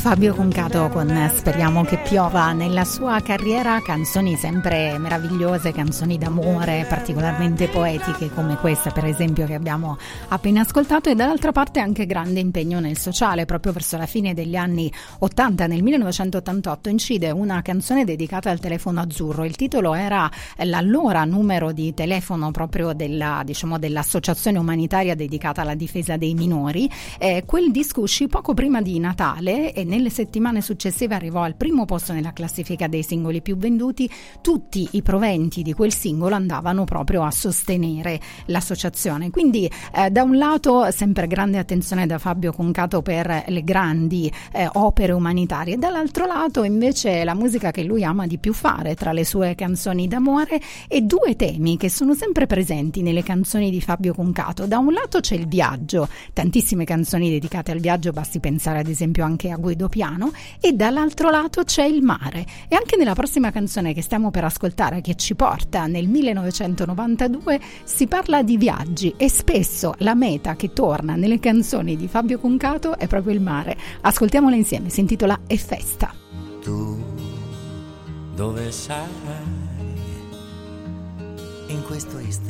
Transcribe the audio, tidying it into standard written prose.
Fabio Concato con Speriamo che piova. Nella sua carriera canzoni sempre meravigliose, canzoni d'amore particolarmente poetiche come questa per esempio che abbiamo appena ascoltato, e dall'altra parte anche grande impegno nel sociale. Proprio verso la fine degli anni 80, nel 1988, incide una canzone dedicata al telefono azzurro. Il titolo era l'allora numero di telefono proprio dell'associazione umanitaria dedicata alla difesa dei minori. Quel disco uscì poco prima di Natale e nelle settimane successive arrivò al primo posto nella classifica dei singoli più venduti. Tutti i proventi di quel singolo andavano proprio a sostenere l'associazione. Quindi da un lato sempre grande attenzione da Fabio Concato per le grandi opere umanitarie, dall'altro lato invece la musica che lui ama di più fare tra le sue canzoni d'amore, e due temi che sono sempre presenti nelle canzoni di Fabio Concato. Da un lato c'è il viaggio, tantissime canzoni dedicate al viaggio, basti pensare ad esempio anche a Guido Piano, e dall'altro lato c'è il mare. E anche nella prossima canzone che stiamo per ascoltare, che ci porta nel 1992, si parla di viaggi, e spesso la meta che torna nelle canzoni di Fabio Concato è proprio il mare. Ascoltiamola insieme, si intitola E festa. Tu dove sarai in questo istante?